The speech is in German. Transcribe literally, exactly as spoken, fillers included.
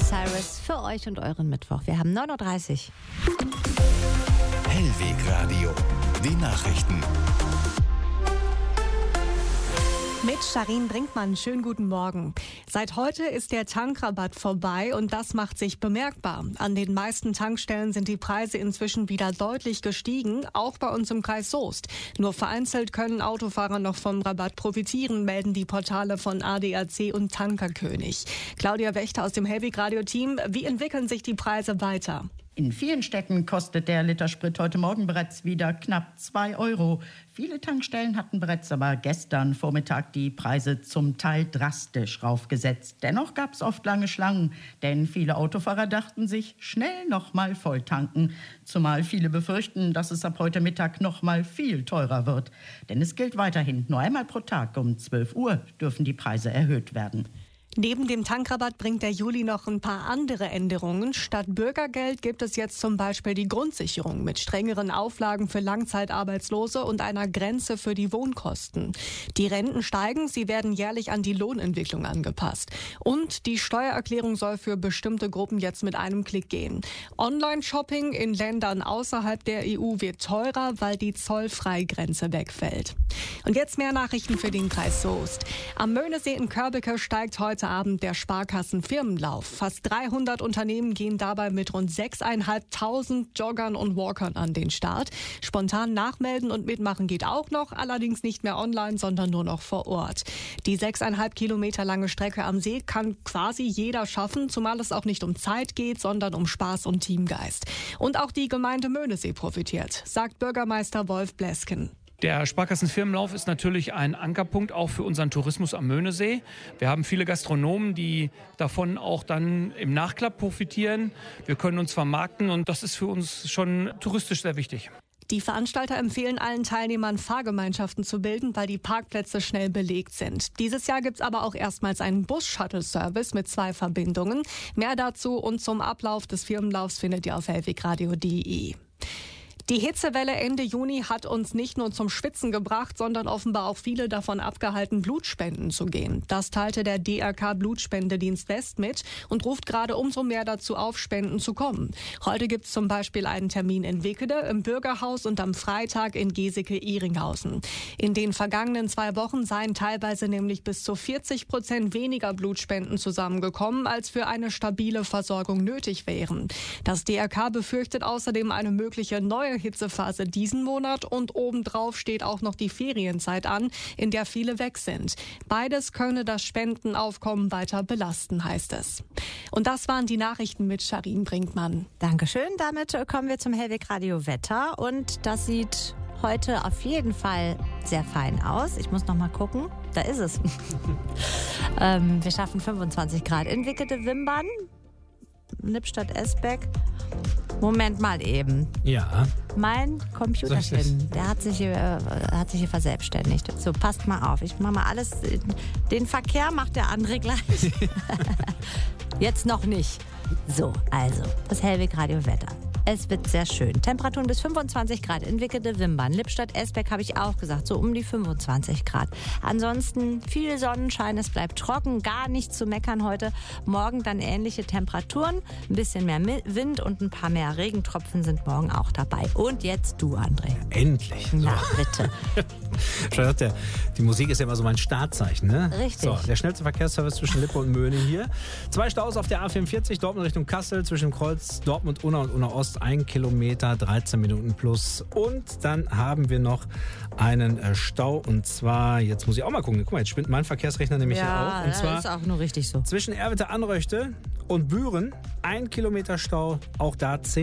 Cyrus für euch und euren Mittwoch. Wir haben neun Uhr dreißig. Hellweg-Radio, die Nachrichten. Mit Sharin Brinkmann, schönen guten Morgen. Seit heute ist der Tankrabatt vorbei und das macht sich bemerkbar. An den meisten Tankstellen sind die Preise inzwischen wieder deutlich gestiegen, auch bei uns im Kreis Soest. Nur vereinzelt können Autofahrer noch vom Rabatt profitieren, melden die Portale von A D A C und Tankerkönig. Claudia Wächter aus dem Hellweg-Radio-Team, wie entwickeln sich die Preise weiter? In vielen Städten kostet der Liter Sprit heute Morgen bereits wieder knapp zwei Euro. Viele Tankstellen hatten bereits aber gestern Vormittag die Preise zum Teil drastisch raufgesetzt. Dennoch gab es oft lange Schlangen, denn viele Autofahrer dachten sich, schnell noch mal voll tanken. Zumal viele befürchten, dass es ab heute Mittag noch mal viel teurer wird. Denn es gilt weiterhin, nur einmal pro Tag um zwölf Uhr dürfen die Preise erhöht werden. Neben dem Tankrabatt bringt der Juli noch ein paar andere Änderungen. Statt Bürgergeld gibt es jetzt zum Beispiel die Grundsicherung mit strengeren Auflagen für Langzeitarbeitslose und einer Grenze für die Wohnkosten. Die Renten steigen, sie werden jährlich an die Lohnentwicklung angepasst. Und die Steuererklärung soll für bestimmte Gruppen jetzt mit einem Klick gehen. Online-Shopping in Ländern außerhalb der E U wird teurer, weil die Zollfreigrenze wegfällt. Und jetzt mehr Nachrichten für den Kreis Soest. Am Möhnesee in Körbeke steigt heute Abend der Sparkassen-Firmenlauf. Fast dreihundert Unternehmen gehen dabei mit rund sechstausendfünfhundert Joggern und Walkern an den Start. Spontan nachmelden und mitmachen geht auch noch, allerdings nicht mehr online, sondern nur noch vor Ort. Die sechseinhalb Kilometer lange Strecke am See kann quasi jeder schaffen, zumal es auch nicht um Zeit geht, sondern um Spaß und Teamgeist. Und auch die Gemeinde Möhnesee profitiert, sagt Bürgermeister Wolf Blesken. Der Sparkassenfirmenlauf ist natürlich ein Ankerpunkt auch für unseren Tourismus am Möhnesee. Wir haben viele Gastronomen, die davon auch dann im Nachklapp profitieren. Wir können uns vermarkten und das ist für uns schon touristisch sehr wichtig. Die Veranstalter empfehlen allen Teilnehmern, Fahrgemeinschaften zu bilden, weil die Parkplätze schnell belegt sind. Dieses Jahr gibt es aber auch erstmals einen Bus-Shuttle-Service mit zwei Verbindungen. Mehr dazu und zum Ablauf des Firmenlaufs findet ihr auf hellwegradio punkt de. Die Hitzewelle Ende Juni hat uns nicht nur zum Schwitzen gebracht, sondern offenbar auch viele davon abgehalten, Blutspenden zu gehen. Das teilte der D R K Blutspendedienst West mit und ruft gerade umso mehr dazu auf, Spenden zu kommen. Heute gibt es zum Beispiel einen Termin in Wickede, im Bürgerhaus und am Freitag in Geseke-Ihringhausen. In den vergangenen zwei Wochen seien teilweise nämlich bis zu vierzig Prozent weniger Blutspenden zusammengekommen, als für eine stabile Versorgung nötig wären. Das D R K befürchtet außerdem eine mögliche neue Hitzephase diesen Monat und obendrauf steht auch noch die Ferienzeit an, in der viele weg sind. Beides könne das Spendenaufkommen weiter belasten, heißt es. Und das waren die Nachrichten mit Sharin Brinkmann. Dankeschön. Damit kommen wir zum Hellweg-Radio Wetter und das sieht heute auf jeden Fall sehr fein aus. Ich muss noch mal gucken. Da ist es. ähm, wir schaffen fünfundzwanzig Grad in Wickede-Wimbern, Lippstadt-Esbeck. Moment mal eben. Ja. Mein Computerchen, der hat sich, hier, äh, hat sich hier verselbstständigt. So, passt mal auf. Ich mache mal alles. Den Verkehr macht der andere gleich. Jetzt noch nicht. So, also, das Hellweg-Radio-Wetter. Es wird sehr schön. Temperaturen bis fünfundzwanzig Grad in Wickede-Wimbern. Lippstadt-Esbeck habe ich auch gesagt, so um die fünfundzwanzig Grad. Ansonsten viel Sonnenschein, es bleibt trocken, gar nicht zu meckern heute. Morgen dann ähnliche Temperaturen, ein bisschen mehr Wind und ein paar mehr Regentropfen sind morgen auch dabei. Und jetzt du, André. Endlich. So. Na, bitte. Schon der, die Musik ist ja immer so mein Startzeichen, ne? Richtig. So, der schnellste Verkehrsservice zwischen Lippe und Möhne hier. Zwei Staus auf der A vierundvierzig, Dortmund Richtung Kassel, zwischen Kreuz, Dortmund, Unna und Unna Ost, ein Kilometer, dreizehn Minuten plus. Und dann haben wir noch einen Stau und zwar, jetzt muss ich auch mal gucken, guck mal, jetzt spinnt mein Verkehrsrechner nämlich ja, hier auf. Und zwar das ist auch nur richtig so. Zwischen Erwitte-Anröchte und Büren, ein Kilometer Stau, auch da zehn